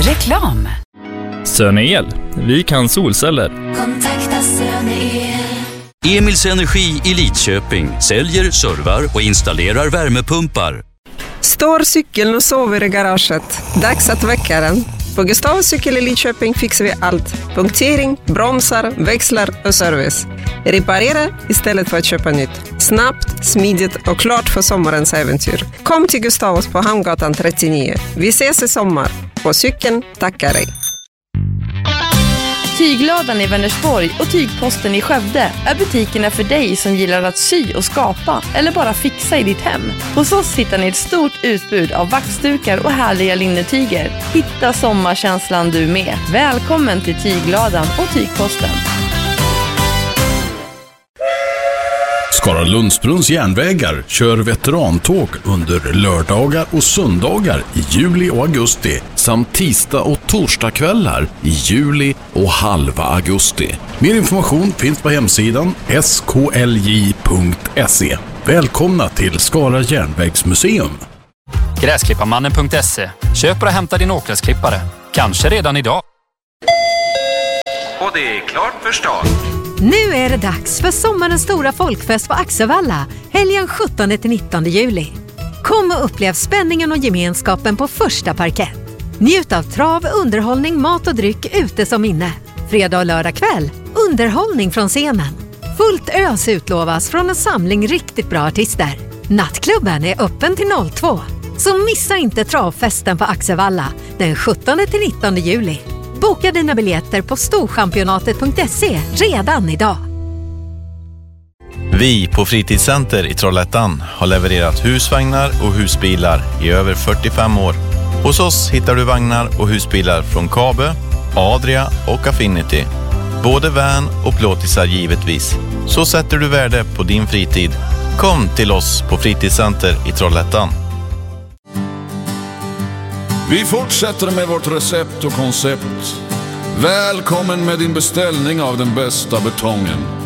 Reklam. Sönel. Vi kan solceller. Kontakta Sönel. Emils Energi i Lidköping säljer, servar och installerar värmepumpar. Står cykeln och sover i garaget. Dags att väcka den. På Gustavs cykel i Lidköping fixar vi allt. Punktering, bromsar, växlar och service. Reparera istället för att köpa nytt. Snabbt, smidigt och klart för sommarens äventyr. Kom till Gustavs på Hamngatan 39. Vi ses i sommar. På cykeln tackar dig. Tygladan i Vänersborg och Tygposten i Skövde är butikerna för dig som gillar att sy och skapa eller bara fixa i ditt hem. Hos oss hittar ni ett stort utbud av vaxdukar och härliga linnetyger. Hitta sommarkänslan du med. Välkommen till Tygladan och Tygposten. Skara Lundsbrunns järnvägar kör veterantåg under lördagar och söndagar i juli och augusti samt tisdag och torsdagskvällar i juli och halva augusti. Mer information finns på hemsidan sklj.se. Välkomna till Skara järnvägsmuseum. Gräsklipparmannen.se. Köp och hämta din åkgräsklippare. Kanske redan idag. Och det är klart för start. Nu är det dags för sommarens stora folkfest på Axevalla, helgen 17-19 juli. Kom och upplev spänningen och gemenskapen på första parkett. Njut av trav, underhållning, mat och dryck ute som inne. Fredag och lördag kväll, underhållning från scenen. Fullt ös utlovas från en samling riktigt bra artister. Nattklubben är öppen till 02. Så missa inte travfesten på Axevalla den 17-19 juli. Boka dina biljetter på storchampionatet.se redan idag. Vi på Fritidscenter i Trollhättan har levererat husvagnar och husbilar i över 45 år. Hos oss hittar du vagnar och husbilar från Kabe, Adria och Affinity. Både van och plåtisar givetvis. Så sätter du värde på din fritid. Kom till oss på Fritidscenter i Trollhättan. Vi fortsätter med vårt recept och koncept. Välkommen med din beställning av den bästa betongen.